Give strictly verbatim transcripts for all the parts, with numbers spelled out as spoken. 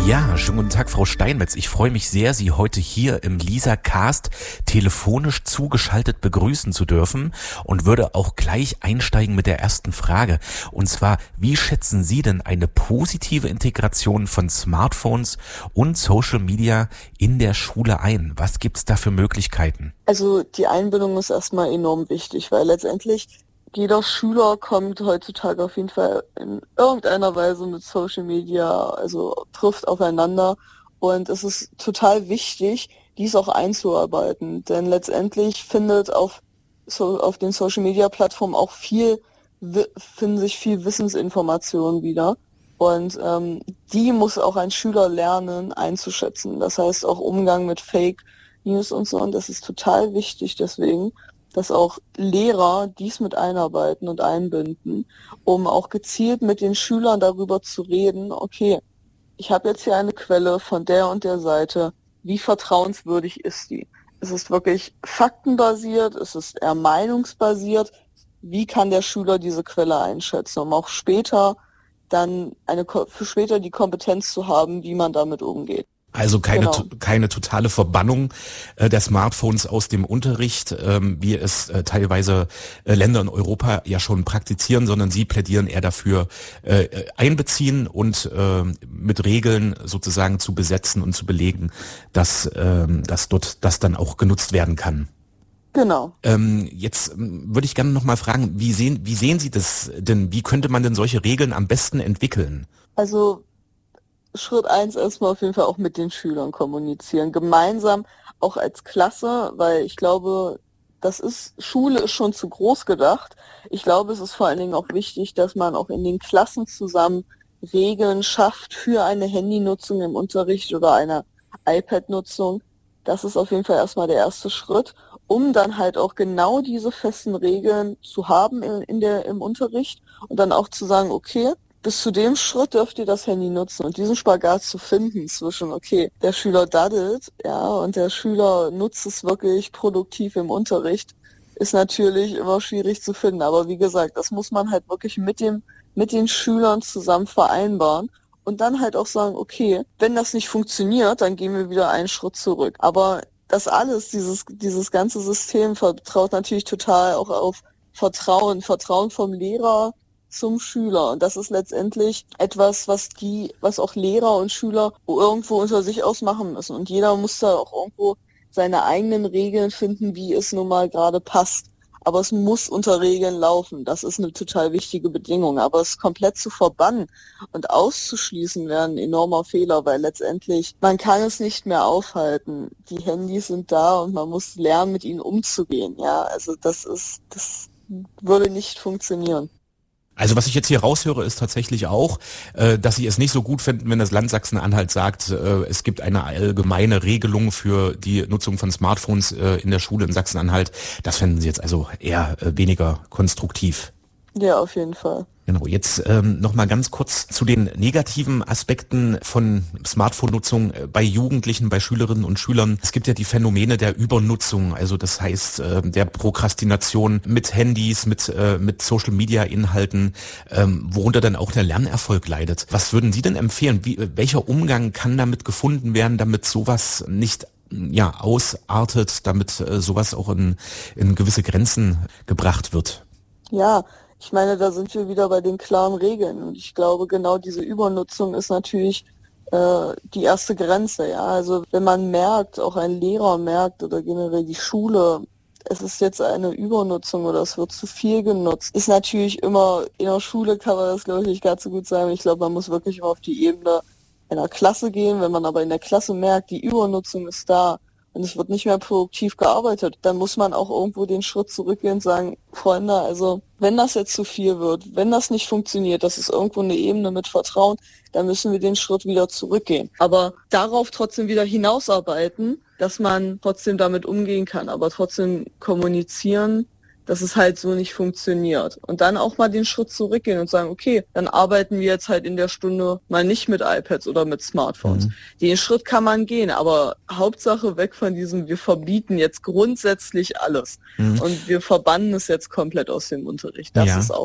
Ja, schönen guten Tag, Frau Steinmetz. Ich freue mich sehr, Sie heute hier im Lisa-Cast telefonisch zugeschaltet begrüßen zu dürfen und würde auch gleich einsteigen mit der ersten Frage. Und zwar, wie schätzen Sie denn eine positive Integration von Smartphones und Social Media in der Schule ein? Was gibt's da für Möglichkeiten? Also die Einbindung ist erstmal enorm wichtig, weil letztendlich jeder Schüler kommt heutzutage auf jeden Fall in irgendeiner Weise mit Social Media, also trifft aufeinander, und es ist total wichtig, dies auch einzuarbeiten, denn letztendlich findet auf so auf den Social Media Plattformen auch viel finden sich viel Wissensinformationen wieder, und ähm, die muss auch ein Schüler lernen einzuschätzen. Das heißt auch Umgang mit Fake News und so, und das ist total wichtig, deswegen dass auch Lehrer dies mit einarbeiten und einbinden, um auch gezielt mit den Schülern darüber zu reden, okay, ich habe jetzt hier eine Quelle von der und der Seite, wie vertrauenswürdig ist die? Ist es wirklich faktenbasiert? Ist es eher meinungsbasiert? Wie kann der Schüler diese Quelle einschätzen, um auch später dann eine für später die Kompetenz zu haben, wie man damit umgeht? Also keine Genau. keine totale Verbannung äh, der Smartphones aus dem Unterricht, ähm, wie es äh, teilweise äh, Länder in Europa ja schon praktizieren, sondern Sie plädieren eher dafür, äh, einbeziehen und äh, mit Regeln sozusagen zu besetzen und zu belegen, dass, äh, dass dort das dann auch genutzt werden kann. Genau. Ähm, jetzt ähm, würde ich gerne noch mal fragen, wie sehen, wie sehen Sie das denn? Wie könnte man denn solche Regeln am besten entwickeln? Also Schritt eins erstmal auf jeden Fall auch mit den Schülern kommunizieren, gemeinsam auch als Klasse, weil ich glaube, das ist, Schule ist schon zu groß gedacht. Ich glaube, es ist vor allen Dingen auch wichtig, dass man auch in den Klassen zusammen Regeln schafft für eine Handynutzung im Unterricht oder eine iPad-Nutzung. Das ist auf jeden Fall erstmal der erste Schritt, um dann halt auch genau diese festen Regeln zu haben in, in der, im Unterricht und dann auch zu sagen, okay, bis zu dem Schritt dürft ihr das Handy nutzen, und diesen Spagat zu finden zwischen, okay, der Schüler daddelt, ja, und der Schüler nutzt es wirklich produktiv im Unterricht, ist natürlich immer schwierig zu finden. Aber wie gesagt, das muss man halt wirklich mit dem, mit den Schülern zusammen vereinbaren und dann halt auch sagen, okay, wenn das nicht funktioniert, dann gehen wir wieder einen Schritt zurück. Aber das alles, dieses, dieses ganze System vertraut natürlich total auch auf Vertrauen, Vertrauen vom Lehrer zum Schüler. Und das ist letztendlich etwas, was die, was auch Lehrer und Schüler irgendwo unter sich ausmachen müssen. Und jeder muss da auch irgendwo seine eigenen Regeln finden, wie es nun mal gerade passt. Aber es muss unter Regeln laufen. Das ist eine total wichtige Bedingung. Aber es komplett zu verbannen und auszuschließen wäre ein enormer Fehler, weil letztendlich man kann es nicht mehr aufhalten. Die Handys sind da und man muss lernen, mit ihnen umzugehen. Ja, also das ist, das würde nicht funktionieren. Also was ich jetzt hier raushöre, ist tatsächlich auch, äh, dass Sie es nicht so gut finden, wenn das Land Sachsen-Anhalt sagt, äh, es gibt eine allgemeine Regelung für die Nutzung von Smartphones äh, in der Schule in Sachsen-Anhalt. Das fänden Sie jetzt also eher äh, weniger konstruktiv. Ja, auf jeden Fall. Genau, jetzt ähm, noch mal ganz kurz zu den negativen Aspekten von Smartphone-Nutzung bei Jugendlichen, bei Schülerinnen und Schülern. Es gibt ja die Phänomene der Übernutzung, also das heißt äh, der Prokrastination mit Handys, mit äh, mit Social-Media-Inhalten, ähm, worunter dann auch der Lernerfolg leidet. Was würden Sie denn empfehlen? Wie, welcher Umgang kann damit gefunden werden, damit sowas nicht ja ausartet, damit äh, sowas auch in, in gewisse Grenzen gebracht wird? Ja, ich meine, da sind wir wieder bei den klaren Regeln, und ich glaube, genau diese Übernutzung ist natürlich äh, die erste Grenze. Ja, also wenn man merkt, auch ein Lehrer merkt oder generell die Schule, es ist jetzt eine Übernutzung oder es wird zu viel genutzt, ist natürlich immer, in der Schule kann man das, glaube ich, nicht ganz so gut sagen. Ich glaube, man muss wirklich immer auf die Ebene einer Klasse gehen. Wenn man aber in der Klasse merkt, die Übernutzung ist da und es wird nicht mehr produktiv gearbeitet, dann muss man auch irgendwo den Schritt zurückgehen und sagen, Freunde, also wenn das jetzt zu viel wird, wenn das nicht funktioniert, das ist irgendwo eine Ebene mit Vertrauen, dann müssen wir den Schritt wieder zurückgehen. Aber darauf trotzdem wieder hinausarbeiten, dass man trotzdem damit umgehen kann, aber trotzdem kommunizieren, dass es halt so nicht funktioniert. Und dann auch mal den Schritt zurückgehen und sagen, okay, dann arbeiten wir jetzt halt in der Stunde mal nicht mit iPads oder mit Smartphones. Mhm. Den Schritt kann man gehen, aber Hauptsache weg von diesem, wir verbieten jetzt grundsätzlich alles. Mhm. Und wir verbannen es jetzt komplett aus dem Unterricht. Das ja. ist auch für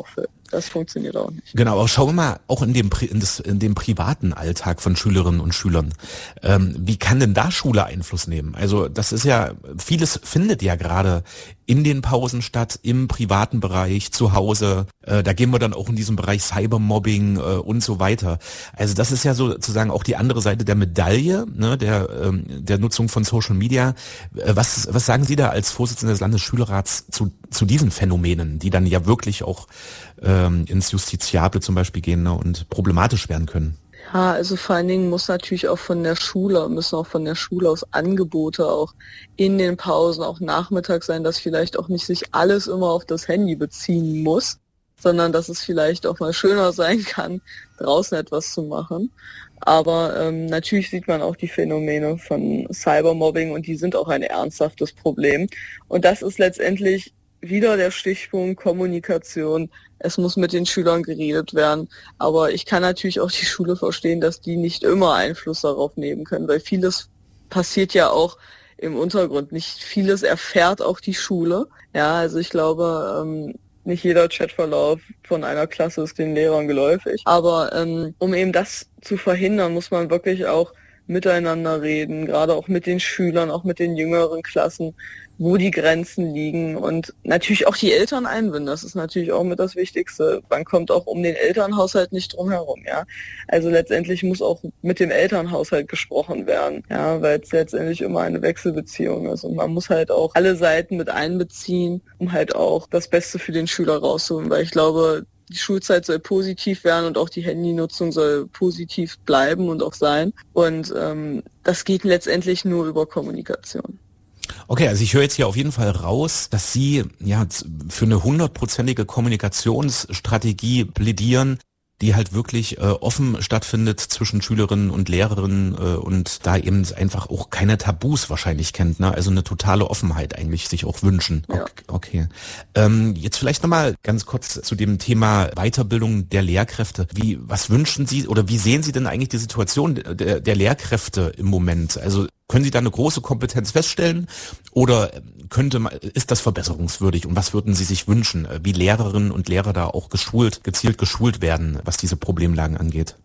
Das funktioniert auch nicht. Genau, aber schauen wir mal auch in dem, in, das, in dem privaten Alltag von Schülerinnen und Schülern. Ähm, wie kann denn da Schule Einfluss nehmen? Also das ist ja, vieles findet ja gerade in den Pausen statt, im privaten Bereich, zu Hause. Äh, da gehen wir dann auch in diesem Bereich Cybermobbing äh, und so weiter. Also das ist ja sozusagen auch die andere Seite der Medaille, ne, der, ähm, der Nutzung von Social Media. Äh, was, was sagen Sie da als Vorsitzender des Landesschülerrats zu, zu diesen Phänomenen, die dann ja wirklich auch ähm, ins Justiziable zum Beispiel gehen, ne, und problematisch werden können? Ja, also vor allen Dingen muss natürlich auch von der Schule, müssen auch von der Schule aus Angebote auch in den Pausen, auch nachmittags sein, dass vielleicht auch nicht sich alles immer auf das Handy beziehen muss, sondern dass es vielleicht auch mal schöner sein kann, draußen etwas zu machen. Aber ähm, natürlich sieht man auch die Phänomene von Cybermobbing und die sind auch ein ernsthaftes Problem. Und das ist letztendlich wieder der Stichpunkt Kommunikation. Es muss mit den Schülern geredet werden. Aber ich kann natürlich auch die Schule verstehen, dass die nicht immer Einfluss darauf nehmen können, weil vieles passiert ja auch im Untergrund. Nicht vieles erfährt auch die Schule. Ja, also ich glaube, ähm, nicht jeder Chatverlauf von einer Klasse ist den Lehrern geläufig. Aber ähm, um eben das zu verhindern, muss man wirklich auch miteinander reden, gerade auch mit den Schülern, auch mit den jüngeren Klassen, wo die Grenzen liegen und natürlich auch die Eltern einbinden. Das ist natürlich auch mit das Wichtigste. Man kommt auch um den Elternhaushalt nicht drum herum, ja. Also letztendlich muss auch mit dem Elternhaushalt gesprochen werden, ja, weil es letztendlich immer eine Wechselbeziehung ist und man muss halt auch alle Seiten mit einbeziehen, um halt auch das Beste für den Schüler rauszuholen, weil ich glaube, die Schulzeit soll positiv werden und auch die Handynutzung soll positiv bleiben und auch sein. Und ähm, das geht letztendlich nur über Kommunikation. Okay, also ich höre jetzt hier auf jeden Fall raus, dass Sie ja für eine hundertprozentige Kommunikationsstrategie plädieren, die halt wirklich äh, offen stattfindet zwischen Schülerinnen und Lehrerinnen äh, und da eben einfach auch keine Tabus wahrscheinlich kennt, ne? Also eine totale Offenheit eigentlich sich auch wünschen. Ja. Okay. okay. Ähm, jetzt vielleicht nochmal ganz kurz zu dem Thema Weiterbildung der Lehrkräfte. Wie, was wünschen Sie oder wie sehen Sie denn eigentlich die Situation der, der Lehrkräfte im Moment? Also können Sie da eine große Kompetenz feststellen oder könnte man, ist das verbesserungswürdig und was würden Sie sich wünschen, wie Lehrerinnen und Lehrer da auch geschult, gezielt geschult werden, was diese Problemlagen angeht?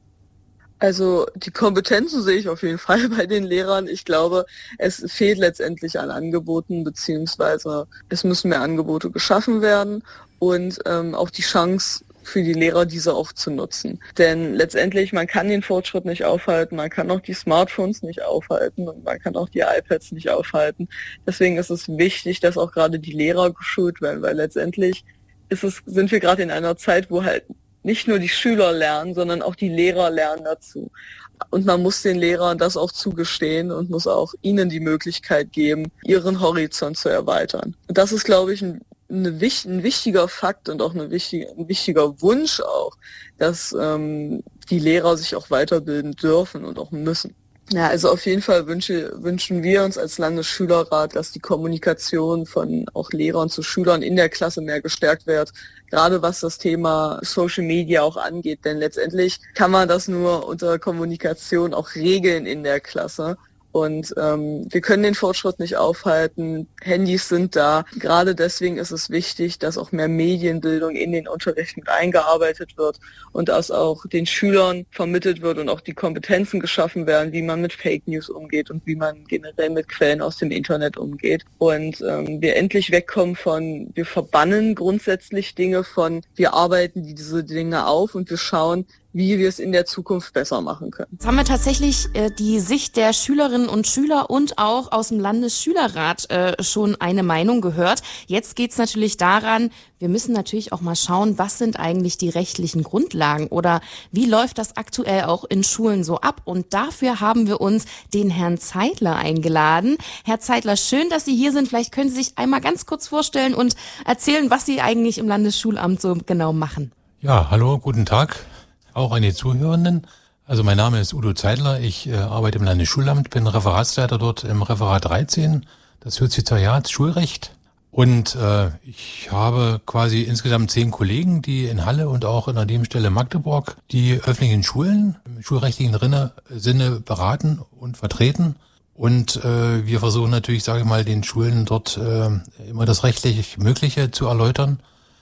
Also die Kompetenzen sehe ich auf jeden Fall bei den Lehrern. Ich glaube, es fehlt letztendlich an Angeboten, beziehungsweise es müssen mehr Angebote geschaffen werden und ähm, auch die Chance für die Lehrer, diese auch zu nutzen. Denn letztendlich, man kann den Fortschritt nicht aufhalten, man kann auch die Smartphones nicht aufhalten und man kann auch die iPads nicht aufhalten. Deswegen ist es wichtig, dass auch gerade die Lehrer geschult werden, weil letztendlich ist es, sind wir gerade in einer Zeit, wo halt nicht nur die Schüler lernen, sondern auch die Lehrer lernen dazu. Und man muss den Lehrern das auch zugestehen und muss auch ihnen die Möglichkeit geben, ihren Horizont zu erweitern. Und das ist, glaube ich, ein Eine, ein wichtiger Fakt und auch eine wichtige, ein wichtiger Wunsch auch, dass ähm, die Lehrer sich auch weiterbilden dürfen und auch müssen. Ja, also auf jeden Fall wünsche, wünschen wir uns als Landesschülerrat, dass die Kommunikation von auch Lehrern zu Schülern in der Klasse mehr gestärkt wird, gerade was das Thema Social Media auch angeht. Denn letztendlich kann man das nur unter Kommunikation auch regeln in der Klasse. Und ähm, wir können den Fortschritt nicht aufhalten. Handys sind da. Gerade deswegen ist es wichtig, dass auch mehr Medienbildung in den Unterricht mit eingearbeitet wird und dass auch den Schülern vermittelt wird und auch die Kompetenzen geschaffen werden, wie man mit Fake News umgeht und wie man generell mit Quellen aus dem Internet umgeht. Und ähm, wir endlich wegkommen von, wir verbannen grundsätzlich Dinge von, wir arbeiten diese Dinge auf und wir schauen, wie wir es in der Zukunft besser machen können. Jetzt haben wir tatsächlich äh, die Sicht der Schülerinnen und Schüler und auch aus dem Landesschülerrat äh, schon eine Meinung gehört. Jetzt geht's natürlich daran, wir müssen natürlich auch mal schauen, was sind eigentlich die rechtlichen Grundlagen oder wie läuft das aktuell auch in Schulen so ab? Und dafür haben wir uns den Herrn Zeidler eingeladen. Herr Zeidler, schön, dass Sie hier sind. Vielleicht können Sie sich einmal ganz kurz vorstellen und erzählen, was Sie eigentlich im Landesschulamt so genau machen. Ja, hallo, guten Tag. Auch an die Zuhörenden. Also mein Name ist Udo Zeidler, ich äh, arbeite im Landesschulamt, bin Referatsleiter dort im Referat dreizehn, das Justizariat Schulrecht. Und äh, ich habe quasi insgesamt zehn Kollegen, die in Halle und auch in der Nebenstelle Magdeburg die öffentlichen Schulen im schulrechtlichen Rinne, Sinne beraten und vertreten. Und äh, wir versuchen natürlich, sage ich mal, den Schulen dort äh, immer das rechtlich Mögliche zu erläutern.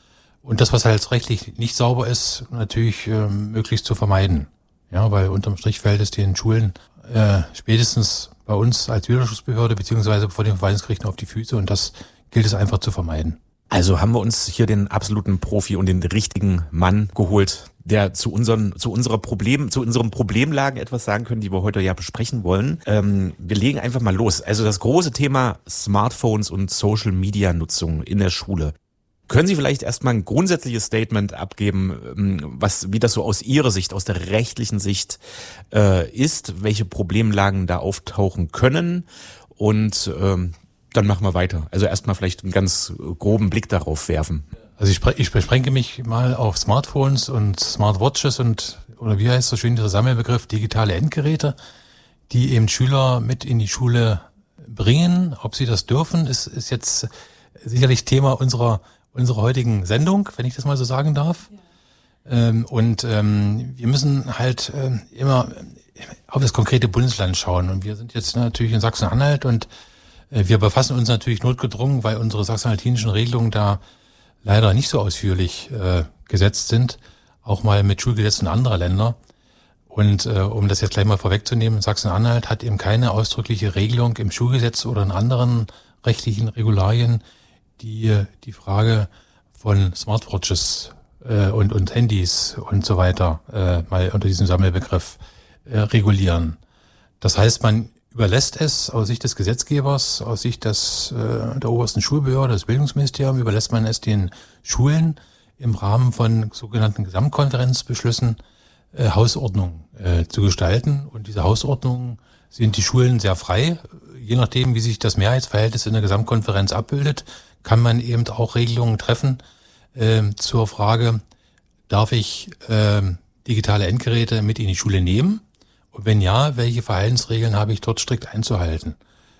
Und das, was halt rechtlich nicht sauber ist, natürlich äh, möglichst zu vermeiden. Ja, weil unterm Strich fällt es den Schulen äh, spätestens bei uns als Widerschussbehörde beziehungsweise vor den Verwaltungsgerichten auf die Füße und das gilt es einfach zu vermeiden. Also haben wir uns hier den absoluten Profi und den richtigen Mann geholt, der zu unseren, zu unserer Problem, zu unseren Problemlagen etwas sagen können, die wir heute ja besprechen wollen. Ähm, wir legen einfach mal los. Also das große Thema Smartphones und Social Media Nutzung in der Schule. Können Sie vielleicht erstmal ein grundsätzliches Statement abgeben, was, wie das so aus Ihrer Sicht, aus der rechtlichen Sicht äh, ist, welche Problemlagen da auftauchen können und ähm, dann machen wir weiter. Also erstmal vielleicht einen ganz groben Blick darauf werfen. Also ich, ich beschränke mich mal auf Smartphones und Smartwatches und, oder wie heißt so schön dieser Sammelbegriff, digitale Endgeräte, die eben Schüler mit in die Schule bringen. Ob sie das dürfen, ist, ist jetzt sicherlich Thema unserer unserer heutigen Sendung, wenn ich das mal so sagen darf. Ja. Ähm, und ähm, wir müssen halt ähm, immer auf das konkrete Bundesland schauen. Und wir sind jetzt natürlich in Sachsen-Anhalt und äh, wir befassen uns natürlich notgedrungen, weil unsere sachsen-anhaltinischen Regelungen da leider nicht so ausführlich äh, gesetzt sind, auch mal mit Schulgesetzen anderer Länder. Und äh, um das jetzt gleich mal vorwegzunehmen, Sachsen-Anhalt hat eben keine ausdrückliche Regelung im Schulgesetz oder in anderen rechtlichen Regularien, die die Frage von Smartwatches äh, und und Handys und so weiter äh, mal unter diesem Sammelbegriff äh, regulieren. Das heißt, man überlässt es aus Sicht des Gesetzgebers, aus Sicht des äh, der obersten Schulbehörde, des Bildungsministeriums, überlässt man es den Schulen im Rahmen von sogenannten Gesamtkonferenzbeschlüssen äh, Hausordnungen äh, zu gestalten. Und diese Hausordnungen sind die Schulen sehr frei, je nachdem, wie sich das Mehrheitsverhältnis in der Gesamtkonferenz abbildet, kann man eben auch Regelungen treffen äh, zur Frage, darf ich äh, digitale Endgeräte mit in die Schule nehmen? Und wenn ja, welche Verhaltensregeln habe ich dort strikt einzuhalten?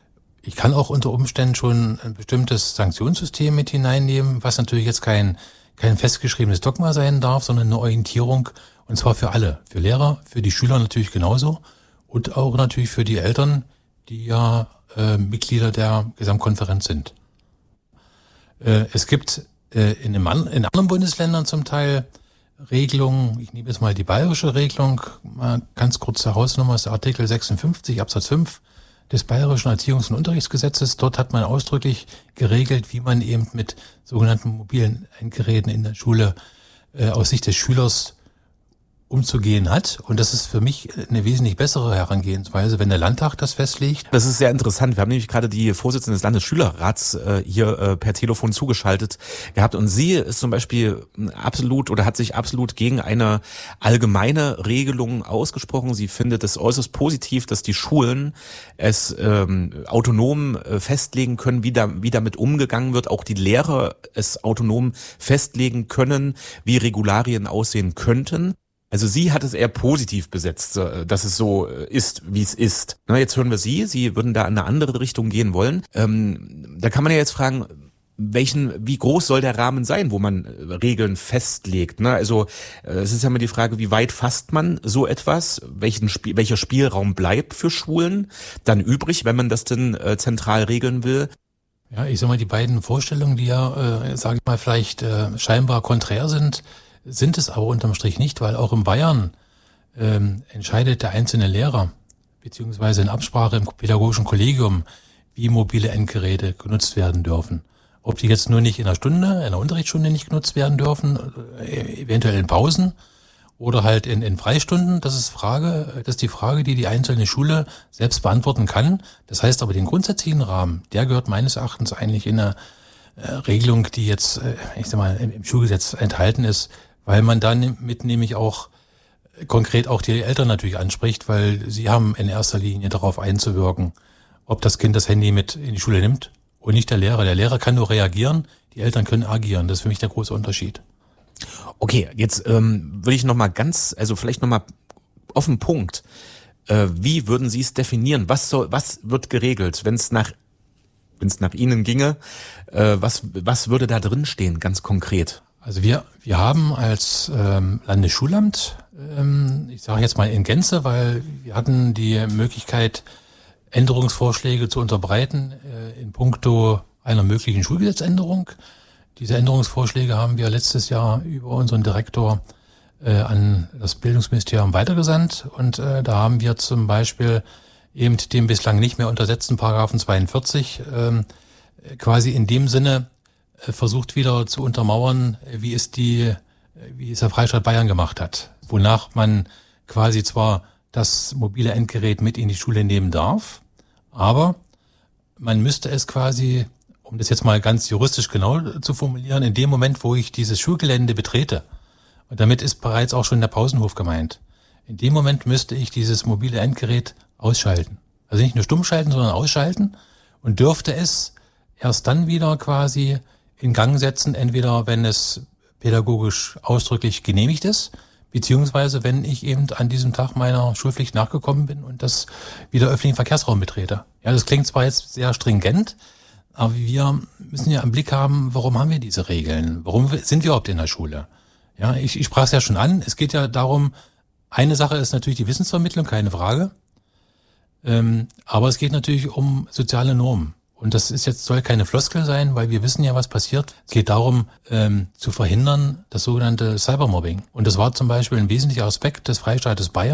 Ich kann auch unter Umständen schon ein bestimmtes Sanktionssystem mit hineinnehmen, was natürlich jetzt kein, kein festgeschriebenes Dogma sein darf, sondern eine Orientierung, und zwar für alle, für Lehrer, für die Schüler natürlich genauso und auch natürlich für die Eltern, die ja äh, Mitglieder der Gesamtkonferenz sind. Es gibt in, dem, in anderen Bundesländern zum Teil Regelungen, ich nehme jetzt mal die bayerische Regelung, mal ganz kurz zur Hausnummer, ist Artikel sechsundfünfzig Absatz fünf des Bayerischen Erziehungs- und Unterrichtsgesetzes. Dort hat man ausdrücklich geregelt, wie man eben mit sogenannten mobilen Endgeräten in der Schule äh, aus Sicht des Schülers umzugehen hat. Und das ist für mich eine wesentlich bessere Herangehensweise, wenn der Landtag das festlegt. Das ist sehr interessant. Wir haben nämlich gerade die Vorsitzende des Landesschülerrats äh, hier äh, per Telefon zugeschaltet gehabt. Und sie ist zum Beispiel absolut oder hat sich absolut gegen eine allgemeine Regelung ausgesprochen. Sie findet es äußerst positiv, dass die Schulen es ähm, autonom äh, festlegen können, wie, da, wie damit umgegangen wird. Auch die Lehrer es autonom festlegen können, wie Regularien aussehen könnten. Also sie hat es eher positiv besetzt, dass es so ist, wie es ist. Na, jetzt hören wir Sie, Sie würden da in eine andere Richtung gehen wollen. Ähm, da kann man ja jetzt fragen, welchen, wie groß soll der Rahmen sein, wo man Regeln festlegt? Ne? Also es ist ja immer die Frage, wie weit fasst man so etwas? Welchen Spiel, welcher Spielraum bleibt für Schulen dann übrig, wenn man das denn äh, zentral regeln will? Ja, ich sag mal, die beiden Vorstellungen, die ja, äh, sage ich mal, vielleicht äh, scheinbar konträr sind, sind es aber unterm Strich nicht, weil auch in Bayern ähm, entscheidet der einzelne Lehrer beziehungsweise in Absprache im pädagogischen Kollegium, wie mobile Endgeräte genutzt werden dürfen. Ob die jetzt nur nicht in einer Stunde, in einer Unterrichtsstunde nicht genutzt werden dürfen, eventuell in Pausen oder halt in, in Freistunden, das ist Frage, das ist die Frage, die die einzelne Schule selbst beantworten kann. Das heißt aber, den grundsätzlichen Rahmen, der gehört meines Erachtens eigentlich in einer äh, Regelung, die jetzt, äh, ich sag mal, im, im Schulgesetz enthalten ist, weil man dann mit nämlich auch konkret auch die Eltern natürlich anspricht, weil sie haben in erster Linie darauf einzuwirken, ob das Kind das Handy mit in die Schule nimmt und nicht der Lehrer. Der Lehrer kann nur reagieren, die Eltern können agieren. Das ist für mich der große Unterschied. Okay, jetzt ähm, würde ich nochmal ganz, also vielleicht nochmal auf den Punkt. Äh, wie würden Sie es definieren? Was soll, was wird geregelt, wenn es nach, wenn es nach Ihnen ginge? Äh, was, was würde da drin stehen, ganz konkret? Also wir wir haben als ähm, Landesschulamt, ähm, ich sage jetzt mal in Gänze, weil wir hatten die Möglichkeit, Änderungsvorschläge zu unterbreiten äh, in puncto einer möglichen Schulgesetzänderung. Diese Änderungsvorschläge haben wir letztes Jahr über unseren Direktor äh, an das Bildungsministerium weitergesandt und äh, da haben wir zum Beispiel eben den bislang nicht mehr untersetzten Paragraphen zweiundvierzig ähm, quasi in dem Sinne äh, versucht wieder zu untermauern, wie es die, wie es der Freistaat Bayern gemacht hat, wonach man quasi zwar das mobile Endgerät mit in die Schule nehmen darf, aber man müsste es quasi, um das jetzt mal ganz juristisch genau zu formulieren, in dem Moment, wo ich dieses Schulgelände betrete, und damit ist bereits auch schon der Pausenhof gemeint, in dem Moment müsste ich dieses mobile Endgerät ausschalten. Also nicht nur stumm schalten, sondern ausschalten und dürfte es erst dann wieder quasi in Gang setzen, entweder wenn es pädagogisch ausdrücklich genehmigt ist, beziehungsweise wenn ich eben an diesem Tag meiner Schulpflicht nachgekommen bin und das wieder öffentlichen Verkehrsraum betrete. Ja, das klingt zwar jetzt sehr stringent, aber wir müssen ja im Blick haben, warum haben wir diese Regeln? Warum sind wir überhaupt in der Schule? Ja, ich, ich sprach es ja schon an. Es geht ja darum, eine Sache ist natürlich die Wissensvermittlung, keine Frage. Ähm, aber es geht natürlich um soziale Normen. Und das ist jetzt, soll keine Floskel sein, weil wir wissen ja, was passiert. Es geht darum, ähm, zu verhindern, das sogenannte Cybermobbing. Und das war zum Beispiel ein wesentlicher Aspekt des Freistaates Bayern.